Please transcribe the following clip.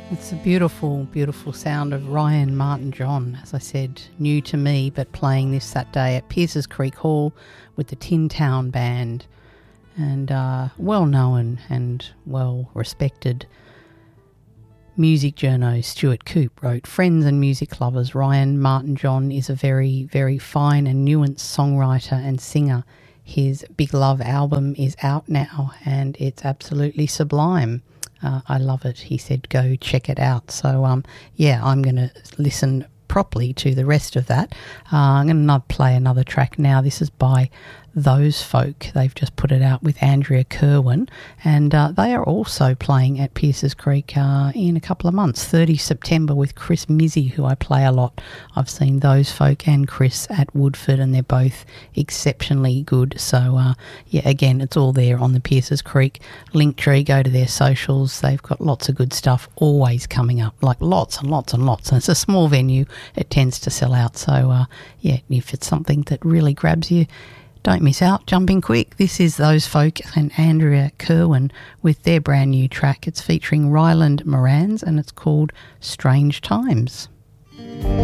It's a beautiful, beautiful sound of Ryan Martin John, as I said, new to me, but playing this that day at Pierces Creek Hall with the Tin Town Band, and well-known and well-respected music journo Stuart Coupe wrote, "Friends and music lovers, Ryan Martin John is a very, very fine and nuanced songwriter and singer. His Big Love album is out now and it's absolutely sublime. I love it," he said. "Go check it out." So, I'm going to listen properly to the rest of that. I'm going to play another track now. This is by Those Folk. They've just put it out with Andrea Kerwin, and they are also playing at Pierces Creek in a couple of months, 30 September, with Chris Mizzy, who I play a lot. I've seen Those Folk and Chris at Woodford, and they're both exceptionally good. So, again, it's all there on the Pierces Creek Linktree. Go to their socials. They've got lots of good stuff always coming up, like lots and lots and lots. And it's a small venue. It tends to sell out. So, if it's something that really grabs you, don't miss out, jump in quick. This is Those Folk and Andrea Kerwin with their brand new track. It's featuring Ryland Morans and it's called Strange Times.